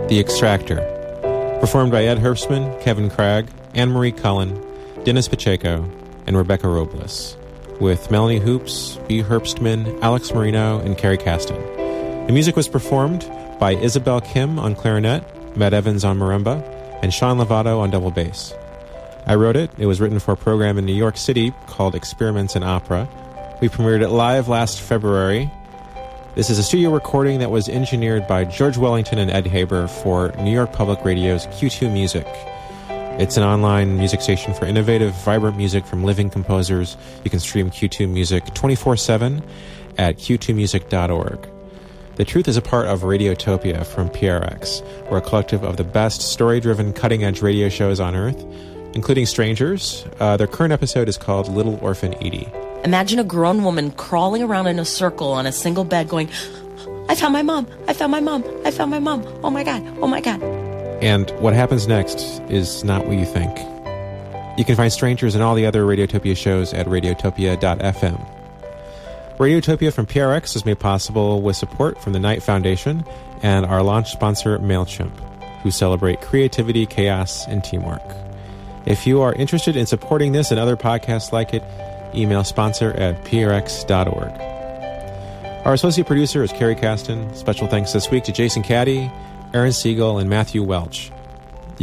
The Extractor, performed by Ed Herbstman, Kevin Cragg, Anne-Marie Cullen, Dennis Pacheco, and Rebecca Robles, with Melanie Hoops, B. Herbstman, Alex Marino, and Carrie Caston. The music was performed by Isabel Kim on clarinet, Matt Evans on marimba, and Sean Lovato on double bass. I wrote it. It was written for a program in New York City called Experiments in Opera. We premiered it live last February. This is a studio recording that was engineered by George Wellington and Ed Haber for New York Public Radio's Q2 Music. It's an online music station for innovative, vibrant music from living composers. You can stream Q2 Music 24/7 at q2music.org. The Truth is a part of Radiotopia from PRX. We're a collective of the best story-driven, cutting-edge radio shows on Earth, including Strangers. Their current episode is called Little Orphan Edie. Imagine a grown woman crawling around in a circle on a single bed going, I found my mom, I found my mom, I found my mom, oh my God, oh my God. And what happens next is not what you think. You can find Strangers and all the other Radiotopia shows at radiotopia.fm. Radiotopia from PRX is made possible with support from the Knight Foundation and our launch sponsor, MailChimp, who celebrate creativity, chaos, and teamwork. If you are interested in supporting this and other podcasts like it, email sponsor@prx.org. Our associate producer is Carrie Caston. Special thanks this week to Jason Caddy, Aaron Siegel, and Matthew Welch.